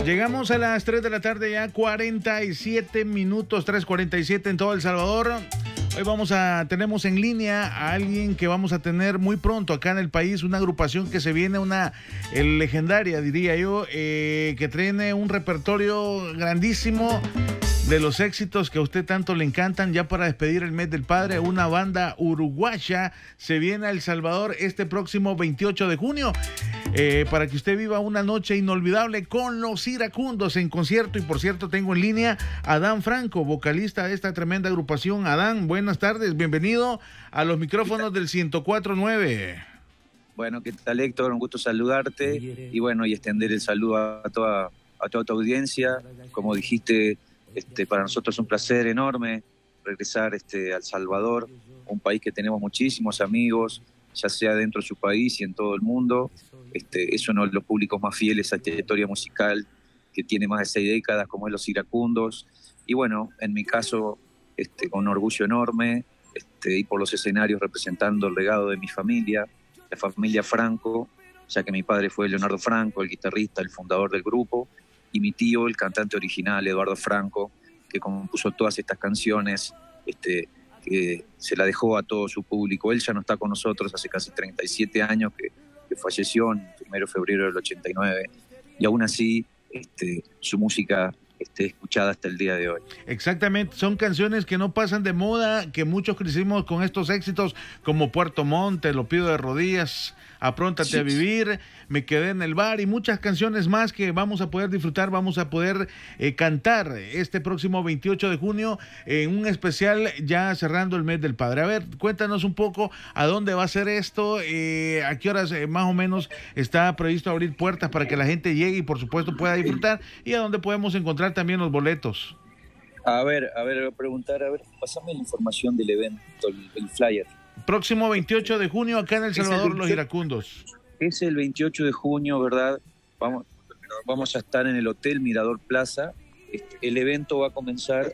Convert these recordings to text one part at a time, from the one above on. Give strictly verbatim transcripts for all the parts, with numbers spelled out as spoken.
Llegamos a las tres de la tarde, ya cuarenta y siete minutos, tres cuarenta y siete en todo El Salvador. Hoy vamos a, tenemos en línea a alguien que vamos a tener muy pronto acá en el país, una agrupación que se viene, una eh, legendaria, diría yo, eh, que tiene un repertorio grandísimo de los éxitos que a usted tanto le encantan. Ya para despedir el mes del padre, una banda uruguaya se viene a El Salvador este próximo veintiocho de junio, eh, para que usted viva una noche inolvidable con los Iracundos en concierto. Y por cierto, tengo en línea a Adán Franco, vocalista de esta tremenda agrupación. Adán, buenas tardes, bienvenido a los micrófonos del ciento cuatro punto nueve. Bueno, ¿qué tal, Héctor? Un gusto saludarte y bueno, y extender el saludo a toda, a toda tu audiencia. Como dijiste, Este, para nosotros es un placer enorme regresar este, a El Salvador, un país que tenemos muchísimos amigos, ya sea dentro de su país y en todo el mundo. Este, es uno de los públicos más fieles a esta historia musical que tiene más de seis décadas, como es Los Iracundos. Y bueno, en mi caso, este, con un orgullo enorme, este, y por los escenarios representando el legado de mi familia, la familia Franco, ya que mi padre fue Leonardo Franco, el guitarrista, el fundador del grupo, y mi tío, el cantante original, Eduardo Franco, que compuso todas estas canciones, este, que se la dejó a todo su público. Él ya no está con nosotros hace casi treinta y siete años, que, que falleció en el primero de febrero del ochenta y nueve, y aún así este, su música esté escuchada hasta el día de hoy. Exactamente, son canciones que no pasan de moda, que muchos crecimos con estos éxitos como Puerto Montt, Te lo pido de rodillas, Apróntate sí. a vivir, Me quedé en el bar y muchas canciones más que vamos a poder disfrutar, vamos a poder eh, cantar este próximo veintiocho de junio en un especial ya cerrando el mes del padre. A ver, cuéntanos un poco a dónde va a ser esto, eh, a qué horas eh, más o menos está previsto abrir puertas para que la gente llegue y por supuesto pueda disfrutar, y a dónde podemos encontrar también los boletos. A ver, a ver, a preguntar, a ver, pasame la información del evento, el, el flyer. Próximo veintiocho de junio acá en El Salvador, Los Iracundos. Es el veintiocho de junio, ¿verdad? Vamos, vamos a estar en el Hotel Mirador Plaza. El evento va a comenzar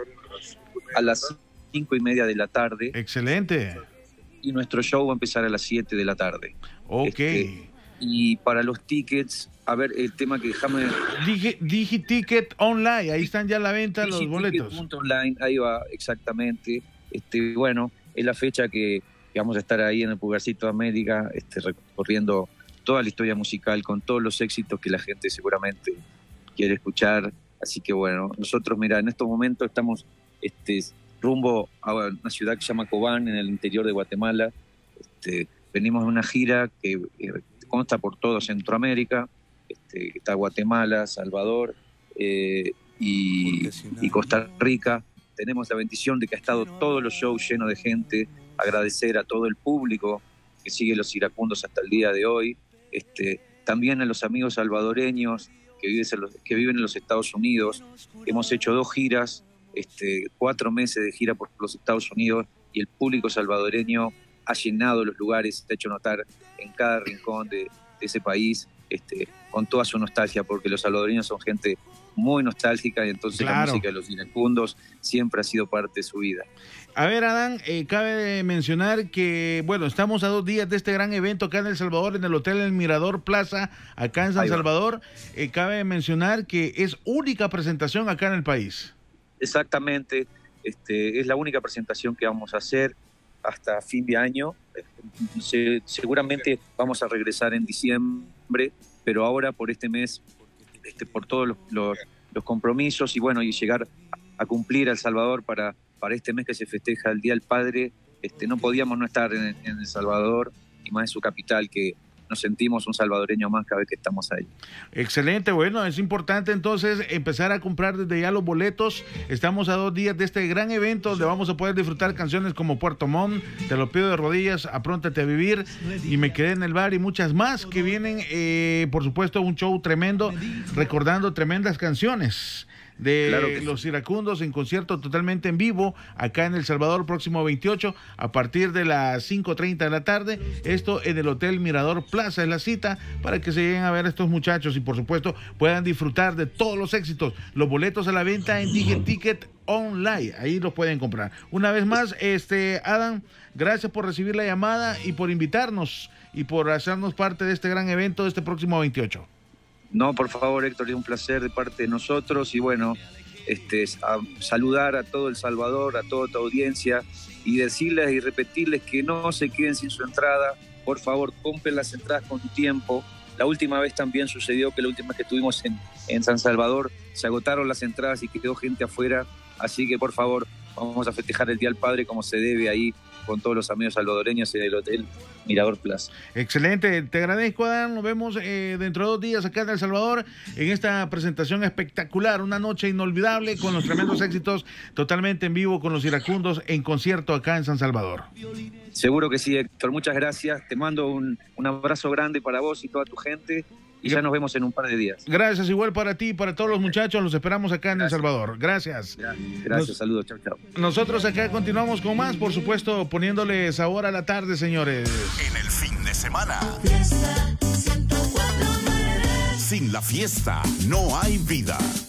a las cinco y media de la tarde. Excelente. Y nuestro show va a empezar a las siete de la tarde. Ok. Este, y para los tickets, a ver, el tema que déjame... Digi, Digiticket Online, ahí están ya a la venta los boletos. Online, ahí va, exactamente. Este, bueno, es la fecha que, que vamos a estar ahí en el Pulgarcito de América, este, recorriendo toda la historia musical con todos los éxitos que la gente seguramente quiere escuchar. Así que bueno, nosotros, mira, en estos momentos estamos este, rumbo a una ciudad que se llama Cobán, en el interior de Guatemala. Este, venimos de una gira que eh, consta por todo Centroamérica, este, está Guatemala, Salvador eh, y, y Costa Rica. Tenemos la bendición de que ha estado todos los shows llenos de gente. Agradecer a todo el público que sigue Los Iracundos hasta el día de hoy. Este, también a los amigos salvadoreños que viven en los, que viven en los Estados Unidos. Hemos hecho dos giras, este, cuatro meses de gira por los Estados Unidos, y el público salvadoreño ha llenado los lugares, se ha hecho notar en cada rincón de, de ese país, este, con toda su nostalgia, porque los salvadoreños son gente muy nostálgica, y entonces claro, la música de Los Iracundos siempre ha sido parte de su vida. A ver, Adán, eh, cabe mencionar que, bueno, estamos a dos días de este gran evento acá en El Salvador, en el Hotel El Mirador Plaza, acá en San Salvador. Eh, cabe mencionar que es única presentación acá en el país. Exactamente, este, es la única presentación que vamos a hacer hasta fin de año. Se, seguramente vamos a regresar en diciembre, pero ahora por este mes, este, por todos los, los, los compromisos y bueno, y llegar a cumplir a El Salvador para, para este mes que se festeja el Día del Padre, este, no podíamos no estar en, en El Salvador, y más en su capital, que nos sentimos un salvadoreño más cada vez que estamos ahí. Excelente, bueno, es importante entonces empezar a comprar desde ya los boletos. Estamos a dos días de este gran evento donde vamos a poder disfrutar canciones como Puerto Montt, Te lo pido de rodillas, Apróntate a vivir y Me quedé en el bar, y muchas más que vienen, eh, por supuesto, un show tremendo, recordando tremendas canciones de claro Los sí. Iracundos en concierto totalmente en vivo acá en El Salvador, próximo veintiocho a partir de las cinco treinta de la tarde. Esto en el Hotel Mirador Plaza es la cita para que se lleguen a ver a estos muchachos y por supuesto puedan disfrutar de todos los éxitos. Los boletos a la venta en Digiticket Online, ahí los pueden comprar. Una vez más, este Adán, gracias por recibir la llamada y por invitarnos y por hacernos parte de este gran evento de este próximo veintiocho. No, por favor, Héctor, es un placer de parte de nosotros y bueno, este, a saludar a todo El Salvador, a toda tu audiencia y decirles y repetirles que no se queden sin su entrada. Por favor, compren las entradas con tiempo. La última vez también sucedió que la última vez que estuvimos en, en San Salvador se agotaron las entradas y quedó gente afuera. Así que, por favor, vamos a festejar el Día del Padre como se debe ahí con todos los amigos salvadoreños en el Hotel Mirador Plaza. Excelente, te agradezco, Adán. Nos vemos eh, dentro de dos días acá en El Salvador en esta presentación espectacular, una noche inolvidable con los tremendos éxitos totalmente en vivo con los iracundos en concierto acá en San Salvador. Seguro que sí, Héctor. Muchas gracias. Te mando un, un abrazo grande para vos y toda tu gente. Y ya nos vemos en un par de días. Gracias, igual para ti y para todos los muchachos. Los esperamos acá en Gracias. El Salvador. Gracias. Gracias, Gracias. Nos, saludos. Chao, chao. Nosotros acá continuamos con más, por supuesto, poniéndole sabor a la tarde, señores. En el fin de semana. Fiesta ciento cuatro punto nueve. Sin la fiesta no hay vida.